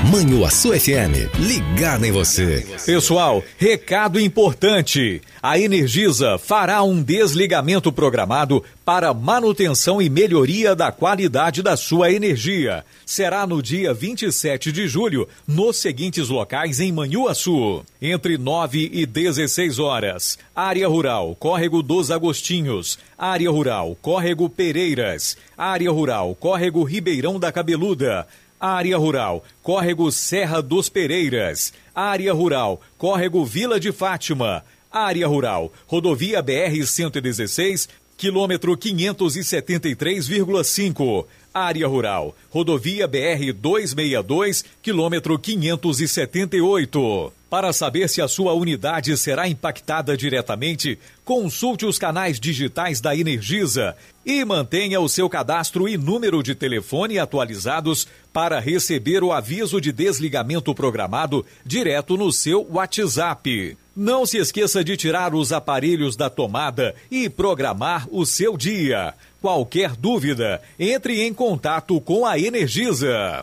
Manhuaçu FM, ligada em você. Pessoal, recado importante. A Energisa fará um desligamento programado para manutenção e melhoria da qualidade da sua energia. Será no dia 27 de julho, nos seguintes locais em Manhuaçu. Entre 9 e 16 horas. Área Rural, Córrego dos Agostinhos. Área Rural, Córrego Pereiras. Área Rural, Córrego Ribeirão da Cabeluda. Área Rural, Córrego Serra dos Pereiras. Área Rural, Córrego Vila de Fátima. Área Rural, Rodovia BR-116, quilômetro 573,5. Área Rural, Rodovia BR-262, quilômetro 578. Para saber se a sua unidade será impactada diretamente, consulte os canais digitais da Energisa e mantenha o seu cadastro e número de telefone atualizados para receber o aviso de desligamento programado direto no seu WhatsApp. Não se esqueça de tirar os aparelhos da tomada e programar o seu dia. Qualquer dúvida, entre em contato com a Energisa.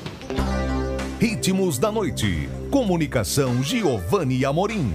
Ritmos da noite. Comunicação Giovanni Amorim.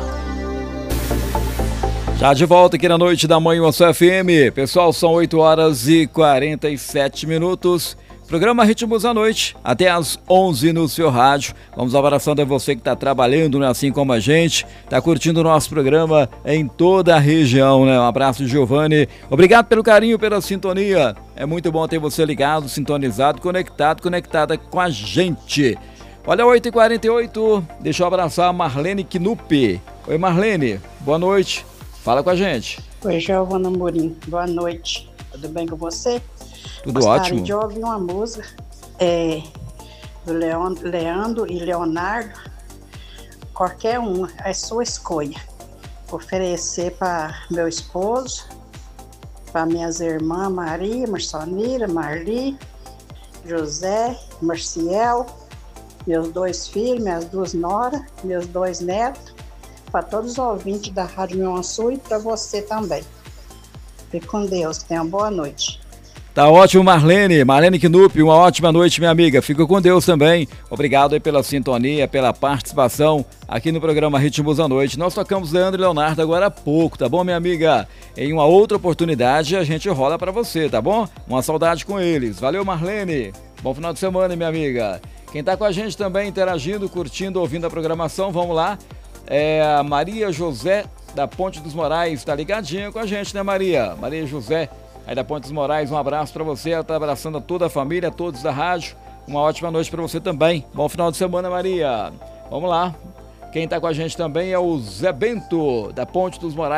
Já de volta aqui na noite da Manhuaçu FM. Pessoal, são 8 horas e 47 minutos. Programa Ritmos da Noite, até às 11 no seu rádio. Vamos abraçando a você que está trabalhando, né, assim como a gente, está curtindo o nosso programa em toda a região, né? Um abraço, Giovanni. Obrigado pelo carinho, pela sintonia. É muito bom ter você ligado, sintonizado, conectada com a gente. Olha, 8h48, deixa eu abraçar a Marlene Knupp. Oi, Marlene, boa noite. Fala com a gente. Oi, Giovanni Amorim, boa noite. Tudo bem com você? Tudo ótimo. Gostaria de ouvir uma música do Leandro e Leonardo. Qualquer uma, é sua escolha. Oferecer para meu esposo, para minhas irmãs Maria, Marcelonira, Marli, José, Marciel, meus 2 filhos, minhas 2 noras, meus 2 netos, para todos os ouvintes da Rádio Manhuaçu e para você também. Fique com Deus, tenha uma boa noite. Tá ótimo, Marlene Knupp, uma ótima noite, minha amiga. Fica com Deus também. Obrigado aí pela sintonia, pela participação aqui no programa Ritmos da Noite. Nós tocamos Leandro e Leonardo agora há pouco, tá bom, minha amiga? Em uma outra oportunidade a gente rola pra você, tá bom? Uma saudade com eles. Valeu, Marlene. Bom final de semana, minha amiga. Quem tá com a gente também interagindo, curtindo, ouvindo a programação, vamos lá. É a Maria José da Ponte dos Moraes, tá ligadinha com a gente, né, Maria? Maria José aí da Ponte dos Moraes, um abraço para você, ela tá abraçando a toda a família, todos da rádio, uma ótima noite para você também, bom final de semana, Maria. Vamos lá, quem tá com a gente também é o Zé Bento, da Ponte dos Moraes.